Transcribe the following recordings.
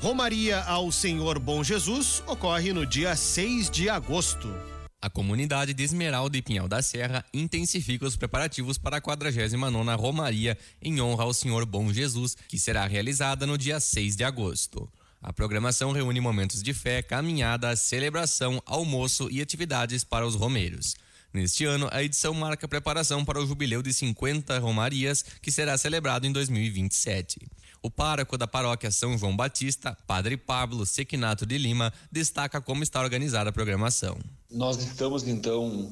Romaria ao Senhor Bom Jesus ocorre no dia 6 de agosto. A comunidade de Esmeralda e Pinhal da Serra intensifica os preparativos para a 49ª Romaria em honra ao Senhor Bom Jesus, que será realizada no dia 6 de agosto. A programação reúne momentos de fé, caminhada, celebração, almoço e atividades para os romeiros. Neste ano, a edição marca a preparação para o jubileu de 50 romarias, que será celebrado em 2027. O pároco da paróquia São João Batista, Padre Pablo Sequinato de Lima, destaca como está organizada a programação. Nós estamos, então,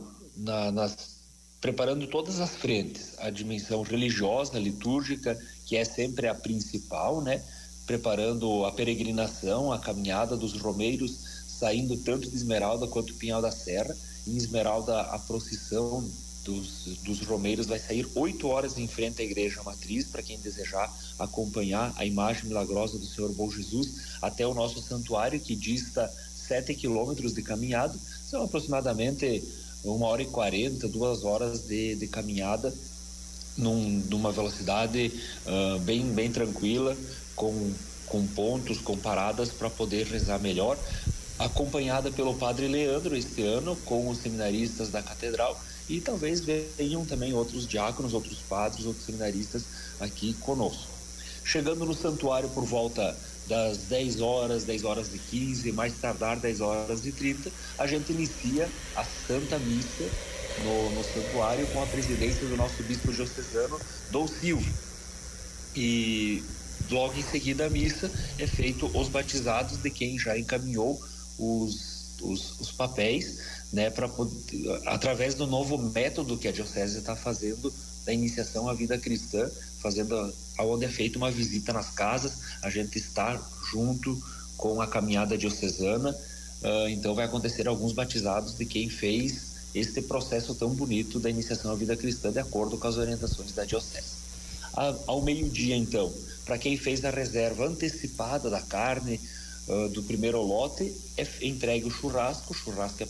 preparando todas as frentes, a dimensão religiosa, litúrgica, que é sempre a principal, né? Preparando a peregrinação, a caminhada dos romeiros, saindo tanto de Esmeralda quanto Pinhal da Serra. Em Esmeralda, a procissão dos romeiros vai sair 8 horas em frente à igreja matriz, para quem desejar acompanhar a imagem milagrosa do Senhor Bom Jesus até o nosso santuário, que dista 7 quilômetros de caminhada. São aproximadamente 1h40, 2 horas de caminhada, numa velocidade bem tranquila, com pontos, com paradas para poder rezar melhor, acompanhada pelo Padre Leandro este ano, com os seminaristas da Catedral, e talvez venham também outros diáconos, outros padres, outros seminaristas aqui conosco. Chegando no santuário por volta das 10 horas, 10h15, mais tardar 10h30, a gente inicia a Santa Missa no santuário com a presidência do nosso bispo diocesano, Dom Silvio. E logo em seguida a missa é feito os batizados de quem já encaminhou os papéis, né, através do novo método que a diocese está fazendo da iniciação à vida cristã, onde é feita uma visita nas casas, a gente está junto com a caminhada diocesana, então vai acontecer alguns batizados de quem fez este processo tão bonito da iniciação à vida cristã, de acordo com as orientações da diocese. Ao meio-dia, então, para quem fez a reserva antecipada da carne do primeiro lote, é entregue o churrasco é